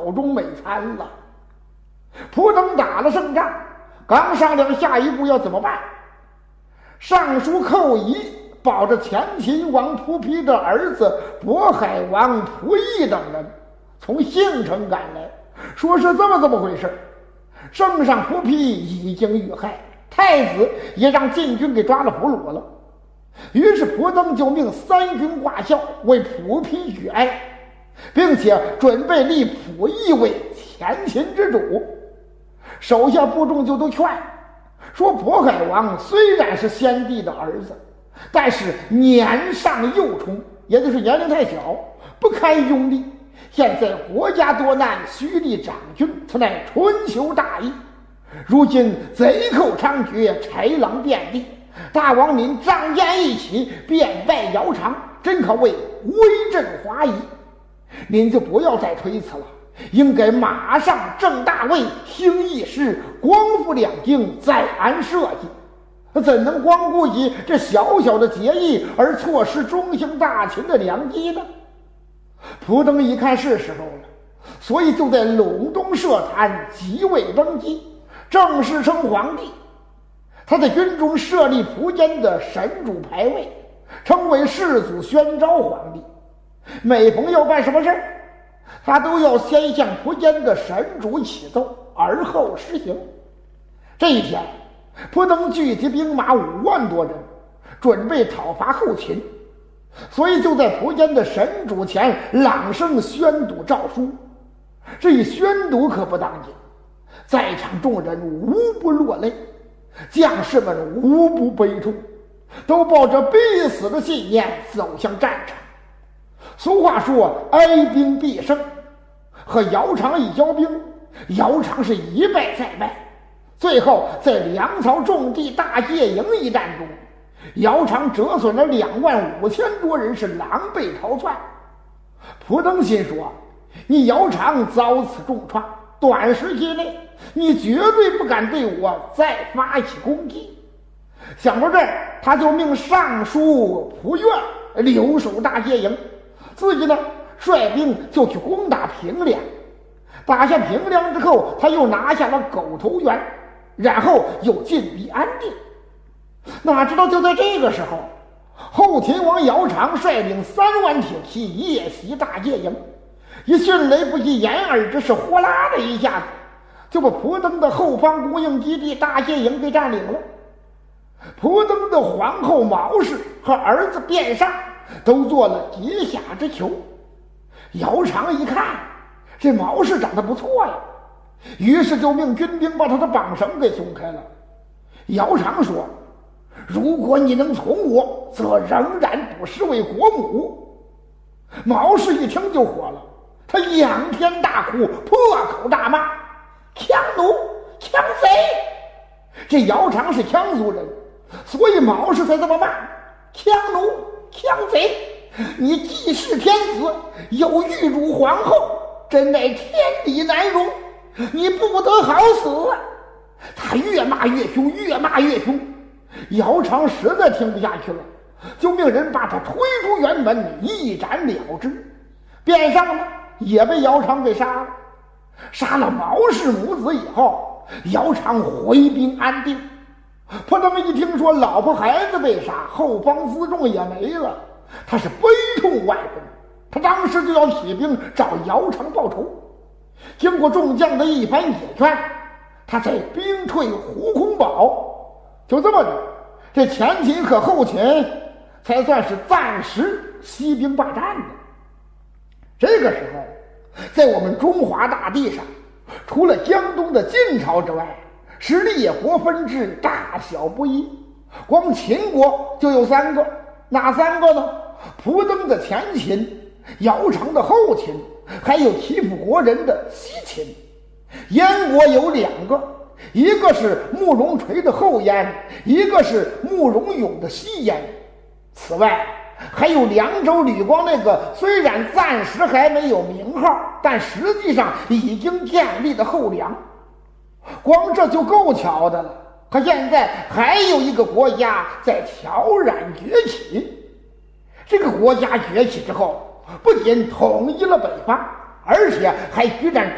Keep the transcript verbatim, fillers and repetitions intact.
饱中美餐了。蒲登打了胜仗，刚商量下一步要怎么办，尚书寇乙保着前秦王蒲丕的儿子渤海王蒲邑等人从杏城赶来，说是这么这么回事。圣上蒲丕已经遇害，太子也让禁军给抓了俘虏了。于是蒲登就命三军挂孝为蒲丕举哀，并且准备立蒲邑为前秦之主。手下部众就都劝说，渤海王虽然是先帝的儿子，但是年尚幼虫，也就是年龄太小，不堪拥立。现在国家多难，须立长君，此乃春秋大义。如今贼寇猖獗，豺狼遍地，大王您仗剑一起，便败姚苌，真可谓威震华夷。您就不要再推辞了，应该马上正大位，兴义师，光复两京，再安社稷。怎能光顾及这小小的节义，而错失中兴大秦的良机呢？蒲登一看是时候了，所以就在陇东设坛，即位登基，正式称皇帝。他在军中设立蒲坚的神主牌位，称为世祖宣昭皇帝。每逢要办什么事，他都要先向蒲坚的神主启奏，而后施行。这一天，蒲登聚集兵马五万多人，准备讨伐后秦，所以就在蒲坚的神主前朗声宣读诏书。这一宣读可不当紧，在场众人无不落泪，将士们无不悲痛，都抱着必死的信念走向战场。俗话说哀兵必胜，和姚苌一交兵，姚苌是一败再败。最后在粮草种地大界营一战中，姚苌折损了两万五千多人，是狼狈逃窜。蒲登心说，你姚苌遭此重创，短时期内你绝对不敢对我再发起攻击。想到这儿，他就命尚书蒲越留守大界营，自己呢率兵就去攻打平凉。打下平凉之后，他又拿下了狗头原，然后又进逼安定。哪知道就在这个时候，后秦王姚苌率领三万铁骑夜袭大界营，一迅雷不及掩耳之势，呼啦的一下子就把蒲登的后方供应基地大界营给占领了。蒲登的皇后毛氏和儿子卞上都做了结下之囚。姚苌一看这毛氏长得不错呀，于是就命军兵把他的绑绳给松开了。姚苌说，如果你能从我，则仍然不失为国母。毛氏一听就火了，他仰天大哭，破口大骂，羌奴羌贼。这姚苌是羌族人，所以毛氏才这么骂，羌奴羌贼，你既是天子，又欲辱皇后，真乃天理难容，你不得好死。他越骂越凶，越骂越凶。姚苌实在听不下去了，就命人把他推出辕门，一斩了之。卞上呢也被姚苌给杀了。杀了毛氏母子以后，姚苌回兵安定。蒲登一听说老婆孩子被杀，后方辎重也没了，他是悲痛万分。他当时就要起兵找姚苌报仇。经过众将的一番解劝，他才兵退胡空堡。就这么着，这前秦和后秦才算是暂时息兵罢战的。这个时候，在我们中华大地上，除了江东的晋朝之外，是列国分治，大小不一。光秦国就有三个，哪三个呢？蒲登的前秦，姚苌的后秦，还有欺负国人的西秦。燕国有两个，一个是慕容垂的后燕，一个是慕容永的西燕。此外还有凉州吕光那个虽然暂时还没有名号，但实际上已经建立的后梁。光这就够巧的了，可现在还有一个国家在悄然崛起。这个国家崛起之后，不仅统一了北方，而且还居然